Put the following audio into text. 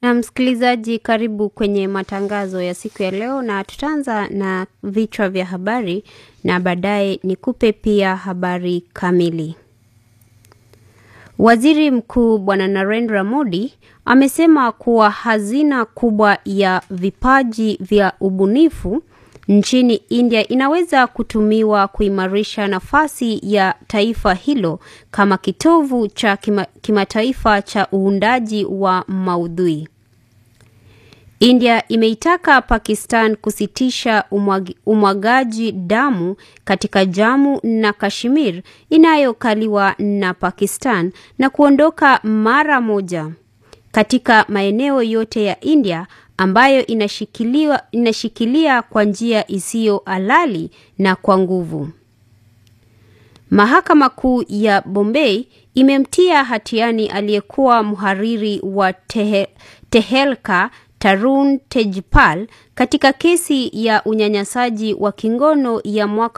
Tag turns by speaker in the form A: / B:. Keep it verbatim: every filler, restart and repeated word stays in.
A: Na msikilizaji, karibu kwenye matangazo ya siku ya leo, na tutaanza na vichwa vya habari na baadaye nikupe pia habari kamili. Waziri Mkuu Bwana Narendra Modi amesema kuwa hazina kubwa ya vipaji vya ubunifu nchini India inaweza kutumiwa kuimarisha nafasi ya taifa hilo kama kitovu cha kima, kimataifa cha uundaji wa maudhui. India imeitaka Pakistan kusitisha umwag, umwagaji damu katika Jammu na Kashmir inayokaliwa na Pakistan na kuondoka mara moja katika maeneo yote ya India ambayo inashikiliwa inashikilia kwa njia isiyo halali na kwa nguvu. Mahakama Kuu ya Bombay imemtia hatiani aliyekuwa mhariri wa tehe, Tehelka Tarun Tejpal katika kesi ya unyanyasaji wa kingono ya mwaka